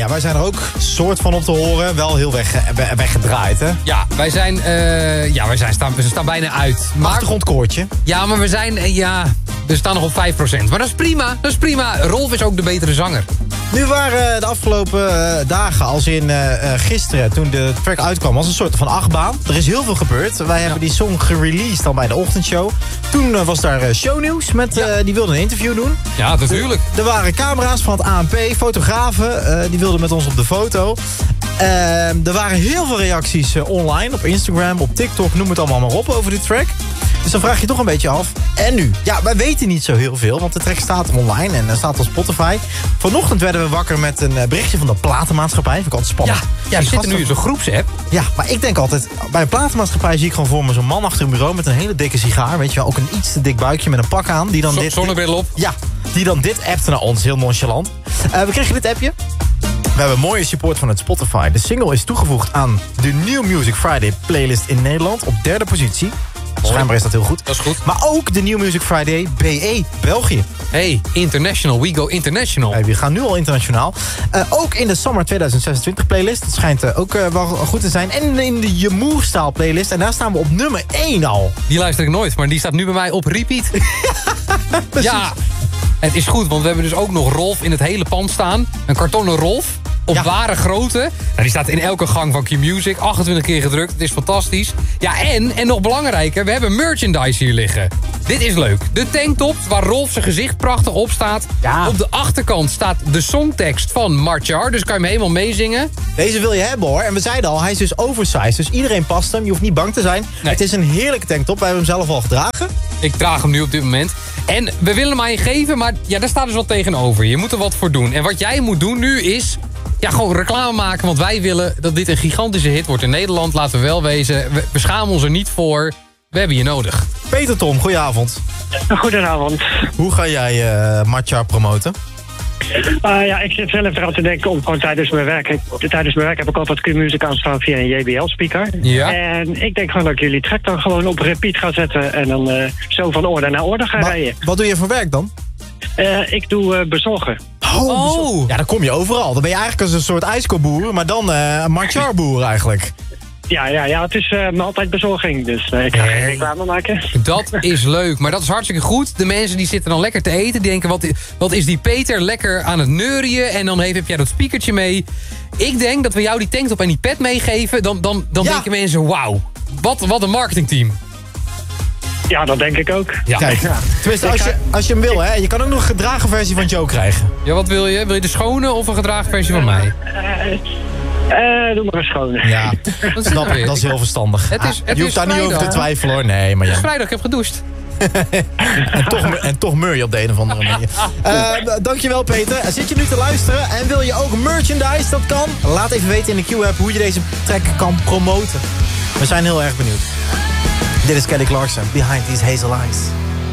wij zijn er ook soort van op te horen. Wel heel weggedraaid, hè? Ja, we staan bijna uit. Maar, achtergrondkoortje. Ja, maar we staan nog op 5%. Maar dat is prima. Rolf is ook de betere zanger. Nu waren de afgelopen dagen, als in gisteren, toen de track uitkwam, als een soort van achtbaan. Er is heel veel gebeurd. Wij hebben die song gereleased al bij de ochtendshow. Toen was daar shownieuws, die wilden een interview doen. Ja, natuurlijk. Er waren camera's van het ANP, fotografen, die wilden met ons op de foto. Er waren heel veel reacties online, op Instagram, op TikTok, noem het allemaal maar op over die track. Dus dan vraag je toch een beetje af. En nu? Ja, wij weten niet zo heel veel, want de track staat online en staat op Spotify. Vanochtend werden we wakker met een berichtje van de platenmaatschappij. Vind ik altijd spannend. Ja, we zitten nu in zo'n groepsapp. Ja, maar ik denk altijd, bij een platenmaatschappij zie ik gewoon voor me zo'n man achter een bureau met een hele dikke sigaar. Weet je wel, ook een iets te dik buikje met een pak aan. Die dan zonnebril op. Ja, die dan dit appte naar ons, heel nonchalant. We kregen dit appje. We hebben mooie support van het Spotify. De single is toegevoegd aan de New Music Friday playlist in Nederland op 3e positie. Schijnbaar is dat heel goed. Dat is goed. Maar ook de New Music Friday BE België. Hey, international. We go international. Hey, we gaan nu al internationaal. Ook in de Summer 2026 playlist. Dat schijnt ook wel goed te zijn. En in de Je Moerstaal playlist. En daar staan we op nummer 1 al. Die luister ik nooit, maar die staat nu bij mij op repeat. Ja, het is goed, want we hebben dus ook nog Rolf in het hele pand staan. Een kartonnen Rolf. Op ware grootte. Nou, die staat in elke gang van Q-Music. 28 keer gedrukt. Het is fantastisch. Ja, en nog belangrijker, we hebben merchandise hier liggen. Dit is leuk. De tanktop waar Rolf zijn gezicht prachtig op staat. Ja. Op de achterkant staat de songtekst van Marchar. Dus kan je hem helemaal meezingen. Deze wil je hebben hoor. En we zeiden al, hij is dus oversized. Dus iedereen past hem. Je hoeft niet bang te zijn. Nee. Het is een heerlijke tanktop. Wij hebben hem zelf al gedragen. Ik draag hem nu op dit moment. En we willen hem aan je geven, maar ja, daar staat dus wat tegenover. Je moet er wat voor doen. En wat jij moet doen nu is... Ja, gewoon reclame maken, want wij willen dat dit een gigantische hit wordt in Nederland. Laten we wel wezen, we schamen ons er niet voor. We hebben je nodig. Peter Tom, goedenavond. Goedenavond. Hoe ga jij Marchar promoten? Ik zit zelf eraan te denken om gewoon tijdens mijn werk... Tijdens mijn werk heb ik altijd Q-Music aanstaan via een JBL-speaker. Ja. En ik denk gewoon dat ik jullie track dan gewoon op repeat ga zetten... en dan zo van orde naar orde ga rijden. Wat doe je voor werk dan? Ik doe bezorgen. Oh. Ja, dan kom je overal. Dan ben je eigenlijk als een soort ijskoboer, maar dan een Marchar-boer eigenlijk. Ja, het is altijd bezorging, dus ik ga geen reclame maken. Dat is leuk, maar dat is hartstikke goed. De mensen die zitten dan lekker te eten, die denken... wat is die Peter lekker aan het neurien? En dan heb jij dat speakertje mee. Ik denk dat we jou die tanktop en die pet meegeven... dan denken mensen, wauw, wat een marketingteam. Ja, dat denk ik ook. Ja. Kijk, tenminste, als je hem wil, hè. Je kan ook nog een gedragen versie van Joe krijgen. Ja, wat wil je? Wil je de schone of een gedragen versie van mij? Doe maar een schone. Ja, snap ik. Dat is heel verstandig. Je hoeft daar niet over te twijfelen, hoor. Nee, maar ja. Het is vrijdag, ik heb gedoucht. en toch meur je op de een of andere manier. Dankjewel, Peter. Zit je nu te luisteren en wil je ook merchandise? Dat kan. Laat even weten in de Q-app hoe je deze track kan promoten. We zijn heel erg benieuwd. Dit is Kelly Clarkson, Behind These Hazel Eyes.